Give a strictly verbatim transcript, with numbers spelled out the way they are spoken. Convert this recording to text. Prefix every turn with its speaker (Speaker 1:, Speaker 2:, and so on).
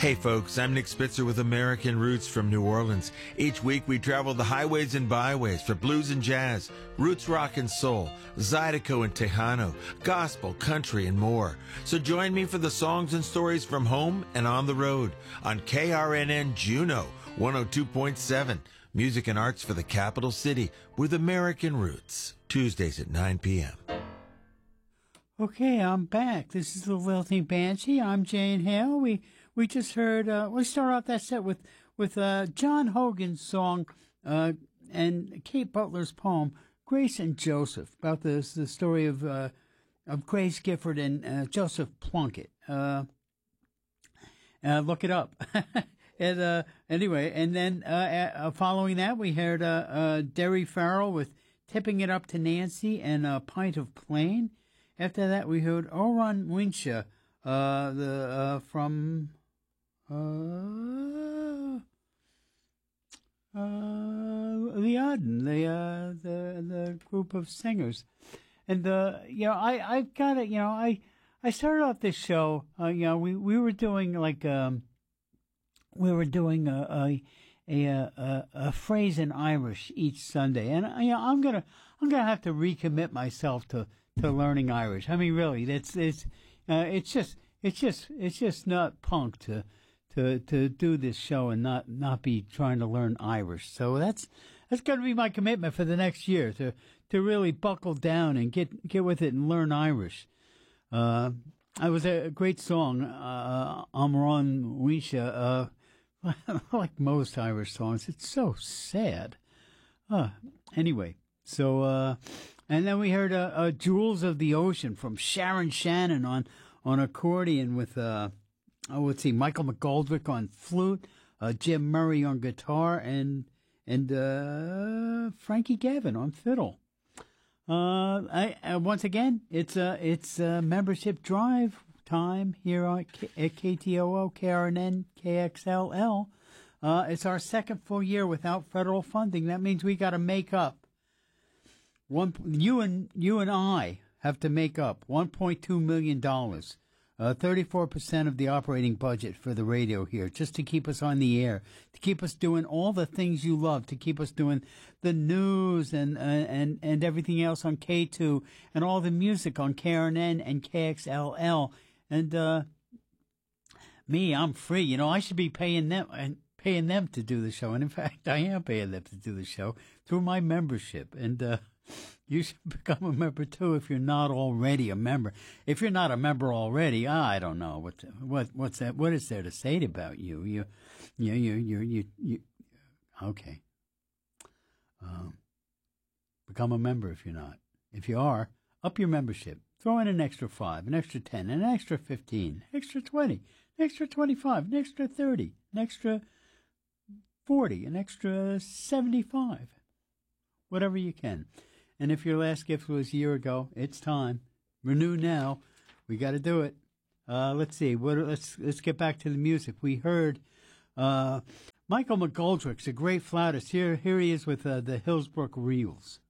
Speaker 1: Hey folks, I'm Nick Spitzer with American Roots from New Orleans. Each week we travel the highways and byways for blues and jazz, roots rock and soul, Zydeco and Tejano, gospel, country, and more. So join me for the songs and stories from home and on the road on K R N N Juneau one oh two point seven. Music and arts for the capital city with American Roots. Tuesdays at nine p.m.
Speaker 2: Okay, I'm back. This is the Lilting Banshee. I'm Jane Hale. We we just heard. Uh, we start off that set with with uh, John Hogan's song uh, and Kate Butler's poem "Grace and Joseph" about the the story of uh, of Grace Gifford and uh, Joseph Plunkett. Uh, uh, look it up. and uh, anyway, and then uh, uh, following that, we heard uh, uh, Derry Farrell with "Tipping It Up to Nancy" and "A Pint of Plain." After that, we heard Oron Winsha, uh, the, uh, from, uh, uh, the Auden, the, uh, the, the group of singers. And, uh, you know, I, I've got it, you know, I, I started off this show, uh, you know, we, we were doing like, um, we were doing a, a, a, a, a phrase in Irish each Sunday. And, you know, I'm gonna, I'm gonna have to recommit myself to, to learning Irish. I mean, really, that's it's uh, it's just it's just it's just not punk to to to do this show and not not be trying to learn Irish. So that's that's going to be my commitment for the next year to to really buckle down and get get with it and learn Irish. Uh, it was a great song, uh, Amron Winsha. Uh, like most Irish songs, it's so sad. Uh, anyway, so. Uh, And then we heard uh, uh, Jewels of the Ocean from Sharon Shannon on, on accordion with, uh, oh, let's see, Michael McGoldrick on flute, uh, Jim Murray on guitar, and and uh, Frankie Gavin on fiddle. Uh, I, uh, once again, it's uh, it's uh, membership drive time here on K- at K T O O, K R N N, K X L L. Uh, it's our second full year without federal funding. That means we got to make up. One, you and you and I have to make up one point two million dollars, uh, thirty-four percent of the operating budget for the radio here, just to keep us on the air, to keep us doing all the things you love, to keep us doing the news and uh, and and everything else on K two, and all the music on K R N N and K X L L. And uh, me, I'm free. You know, I should be paying them and paying them to do the show. And in fact, I am paying them to do the show through my membership. And uh, you should become a member too if you're not already a member. If you're not a member already, I don't know what what what's that. What is there to say about you? You, you, you, you, you. you okay. Um, become a member if you're not. If you are, up your membership. Throw in an extra five, an extra ten, an extra fifteen, an extra twenty, an extra twenty-five, an extra thirty, an extra forty, an extra seventy-five. Whatever you can. And if your last gift was a year ago, it's time. Renew now. We got to do it. Uh, let's see. What, let's let's get back to the music. We heard uh, Michael McGoldrick's a great flautist. Here, here he is with uh, the Hillsbrook Reels.